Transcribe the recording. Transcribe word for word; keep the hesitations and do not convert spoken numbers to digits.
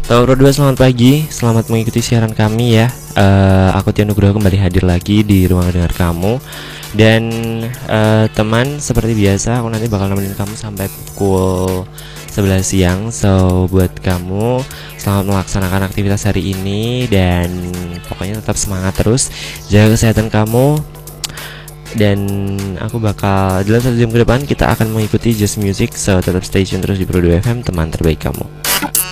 Sobat Pro dua, selamat pagi, selamat mengikuti siaran kami ya. uh, Aku Tio Nugroho kembali hadir lagi di ruang dengar kamu. Dan uh, teman, seperti biasa aku nanti bakal nemenin kamu sampai pukul sebelas siang. So buat kamu, selamat melaksanakan aktivitas hari ini. Dan pokoknya tetap semangat terus, jaga kesehatan kamu. Dan aku bakal dalam satu jam ke depan kita akan mengikuti Just Music. So tetap stay tune terus di Pro dua F M, teman terbaik kamu.